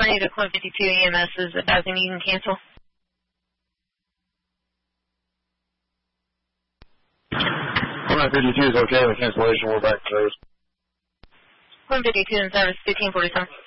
California to Club 52 EMS is advising you can cancel. Club 52 is okay with cancellation. We're back in service. Club 52 in service, 1547.